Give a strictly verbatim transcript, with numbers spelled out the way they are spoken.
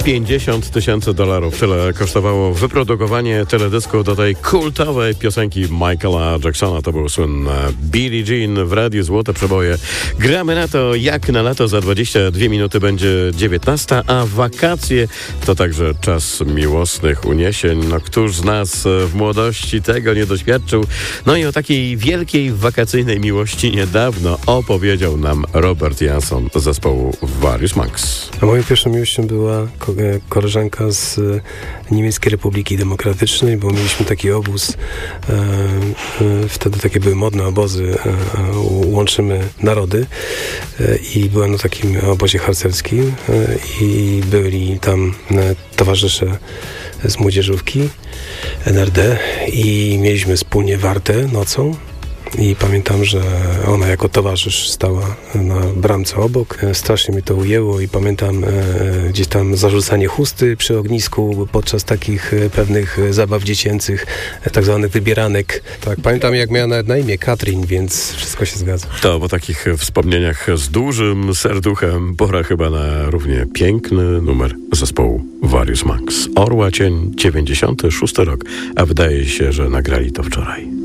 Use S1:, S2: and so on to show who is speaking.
S1: pięćdziesiąt tysięcy dolarów. Tyle kosztowało wyprodukowanie teledysku do tej kultowej piosenki Michaela Jacksona. To był słynny Billie Jean w Radiu Złote Przeboje. Gramy na to jak na lato. Za dwadzieścia dwie minuty będzie dziewiętnasta, a wakacje to także czas miłosnych uniesień. No któż z nas w młodości tego nie doświadczył? No i o takiej wielkiej wakacyjnej miłości niedawno opowiedział nam Robert Jansson z zespołu Various Monks.
S2: A moją pierwszą miłością była ko- koleżanka z Niemieckiej Republiki Demokratycznej, bo mieliśmy taki obóz, e, e, wtedy takie były modne obozy, e, e, łączymy narody e, i byłem na takim obozie harcerskim e, i byli tam e, towarzysze z młodzieżówki N R D i mieliśmy wspólnie wartę nocą. I pamiętam, że ona jako towarzysz stała na bramce obok. Strasznie mi to ujęło i pamiętam e, gdzieś tam zarzucanie chusty przy ognisku podczas takich e, pewnych zabaw dziecięcych, e, tak zwanych wybieranek. Tak, pamiętam jak miała nawet na imię Katrin, więc wszystko się zgadza.
S1: To po takich wspomnieniach z dużym serduchem pora chyba na równie piękny numer zespołu Various Monks. Orła Cień, dziewięćdziesiąty szósty rok, a wydaje się, że nagrali to wczoraj.